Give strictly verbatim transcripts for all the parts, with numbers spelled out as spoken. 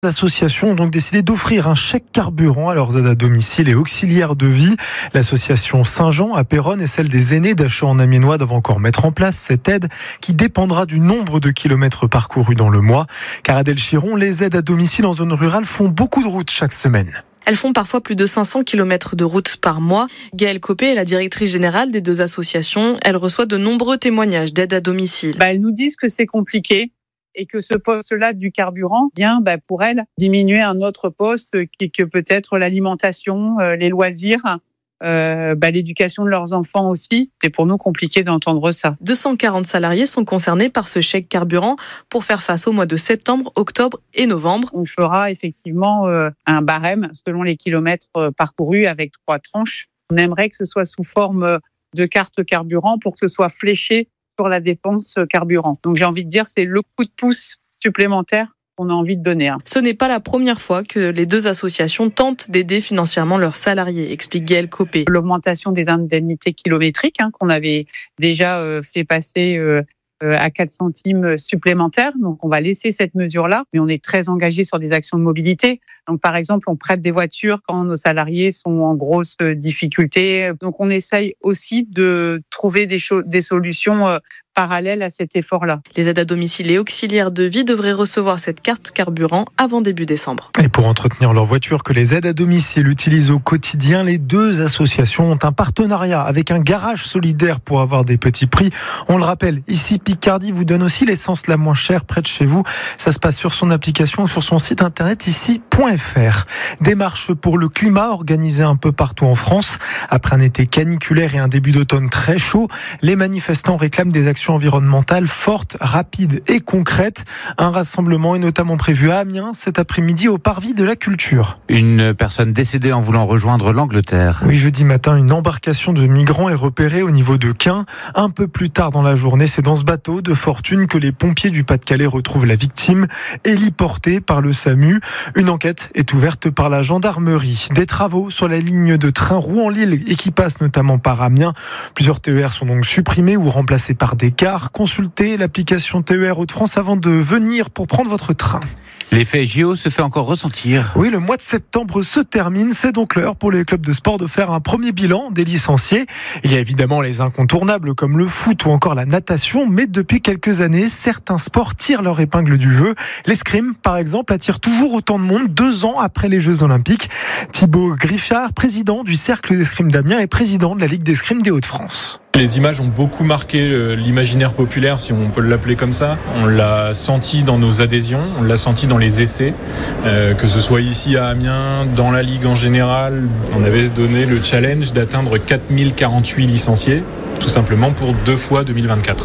L'association ont donc décidé d'offrir un chèque carburant à leurs aides à domicile et auxiliaires de vie. L'association Saint-Jean à Péronne et celle des aînés d'Acheux en Amiénois doivent encore mettre en place cette aide qui dépendra du nombre de kilomètres parcourus dans le mois. Car à Delchiron, les aides à domicile en zone rurale font beaucoup de routes chaque semaine. Elles font parfois plus de cinq cents kilomètres de route par mois. Gaëlle Copé est la directrice générale des deux associations. Elle reçoit de nombreux témoignages d'aide à domicile. Bah, elles nous disent que c'est compliqué et que ce poste-là du carburant, bien, bah, pour elles, diminuer un autre poste qui que peut-être l'alimentation, euh, les loisirs, euh, bah, l'éducation de leurs enfants aussi. C'est pour nous compliqué d'entendre ça. deux cent quarante salariés sont concernés par ce chèque carburant pour faire face au mois de septembre, octobre et novembre. On fera effectivement euh, un barème selon les kilomètres parcourus avec trois tranches. On aimerait que ce soit sous forme de carte carburant pour que ce soit fléché sur la dépense carburant. Donc j'ai envie de dire, c'est le coup de pouce supplémentaire qu'on a envie de donner. Ce n'est pas la première fois que les deux associations tentent d'aider financièrement leurs salariés, explique Gaëlle Copé. L'augmentation des indemnités kilométriques hein, qu'on avait déjà euh, fait passer euh, euh, à quatre centimes supplémentaires. Donc on va laisser cette mesure-là, mais on est très engagé sur des actions de mobilité. Donc, par exemple, on prête des voitures quand nos salariés sont en grosse difficulté. Donc, on essaye aussi de trouver des, cho- des solutions euh, parallèles à cet effort-là. Les aides à domicile et auxiliaires de vie devraient recevoir cette carte carburant avant début décembre. Et pour entretenir leur voiture que les aides à domicile utilisent au quotidien, les deux associations ont un partenariat avec un garage solidaire pour avoir des petits prix. On le rappelle, ici Picardie vous donne aussi l'essence la moins chère près de chez vous. Ça se passe sur son application ou sur son site internet ici point f r. Démarche pour le climat organisée un peu partout en France. Après un été caniculaire et un début d'automne très chaud, les manifestants réclament des actions environnementales fortes, rapides et concrètes. Un rassemblement est notamment prévu à Amiens cet après-midi au Parvis de la Culture. Une personne décédée en voulant rejoindre l'Angleterre. Oui, jeudi matin, une embarcation de migrants est repérée au niveau de Quin. Un peu plus tard dans la journée, c'est dans ce bateau de fortune que les pompiers du Pas-de-Calais retrouvent la victime, héliportée par le SAMU. Une enquête est ouverte par la gendarmerie. Des travaux sur la ligne de train Rouen-Lille et qui passe notamment par Amiens. Plusieurs T E R sont donc supprimés ou remplacés par des cars. Consultez l'application T E R Hauts-de-France avant de venir pour prendre votre train. L'effet J O se fait encore ressentir. Oui, le mois de septembre se termine. C'est donc l'heure pour les clubs de sport de faire un premier bilan des licenciés. Il y a évidemment les incontournables comme le foot ou encore la natation. Mais depuis quelques années, certains sports tirent leur épingle du jeu. L'escrime, par exemple, attire toujours autant de monde deux ans après les Jeux Olympiques. Thibaut Griffard, président du Cercle d'escrime d'Amiens et président de la Ligue d'escrime des Hauts-de-France. Les images ont beaucoup marqué l'imaginaire populaire, si on peut l'appeler comme ça. On l'a senti dans nos adhésions, on l'a senti dans les essais, euh, que ce soit ici à Amiens, dans la Ligue en général. On avait donné le challenge d'atteindre quatre mille quarante-huit licenciés, tout simplement pour deux fois deux mille vingt-quatre.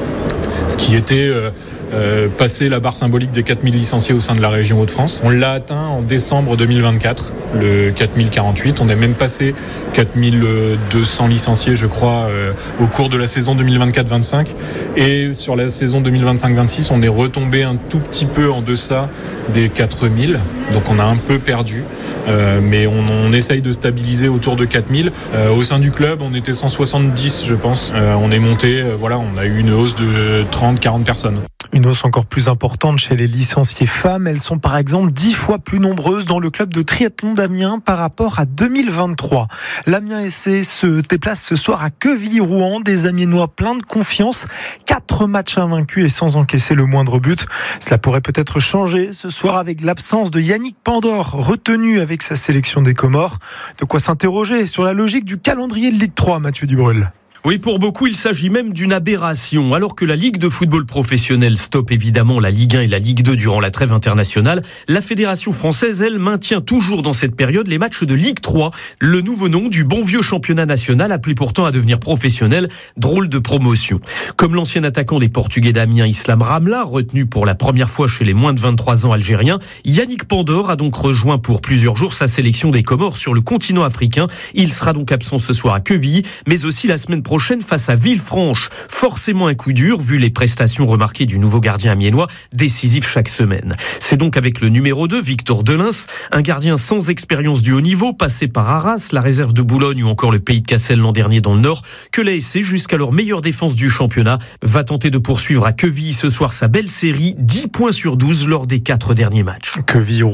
Ce qui était euh, euh, passer la barre symbolique des quatre mille licenciés au sein de la région Hauts-de-France. On l'a atteint en décembre deux mille vingt-quatre, le quatre mille quarante-huit. On est même passé quatre mille deux cents licenciés, je crois, euh, au cours de la saison deux mille vingt-quatre vingt-cinq. Et sur la saison deux mille vingt-cinq vingt-six, on est retombé un tout petit peu en deçà des quatre mille. Donc on a un peu perdu. Euh, mais on, on essaye de stabiliser autour de quatre mille. Euh, au sein du club, on était cent soixante-dix, je pense. Euh, on est monté, euh, voilà, on a eu une hausse de trente à quarante personnes. Une hausse encore plus importante chez les licenciés femmes. Elles sont par exemple dix fois plus nombreuses dans le club de triathlon d'Amiens par rapport à deux mille vingt-trois. L'Amiens S C se déplace ce soir à Quevilly-Rouen. Des Amiénois pleins de confiance. Quatre matchs invaincus et sans encaisser le moindre but. Cela pourrait peut-être changer ce soir avec l'absence de Yannick Pandor, retenu avec sa sélection des Comores. De quoi s'interroger sur la logique du calendrier de Ligue trois, Mathieu Dubrul. Oui, pour beaucoup, il s'agit même d'une aberration. Alors que la Ligue de football professionnel stoppe évidemment la Ligue un et la Ligue deux durant la trêve internationale, la Fédération française, elle, maintient toujours dans cette période les matchs de Ligue trois, le nouveau nom du bon vieux championnat national appelé pourtant à devenir professionnel. Drôle de promotion. Comme l'ancien attaquant des Portugais d'Amiens, Islam Ramla, retenu pour la première fois chez les moins de vingt-trois ans algériens, Yannick Pandor a donc rejoint pour plusieurs jours sa sélection des Comores sur le continent africain. Il sera donc absent ce soir à Quevilly, mais aussi la semaine prochaine prochaine face à Villefranche. Forcément un coup dur vu les prestations remarquées du nouveau gardien amiénois, décisif chaque semaine. C'est donc avec le numéro deux, Victor Delins, un gardien sans expérience du haut niveau, passé par Arras, la réserve de Boulogne ou encore le Pays de Cassel l'an dernier dans le Nord, que l'A S C, jusqu'alors meilleure défense du championnat, va tenter de poursuivre à Quevilly ce soir sa belle série, dix points sur douze lors des quatre derniers matchs. Quevilly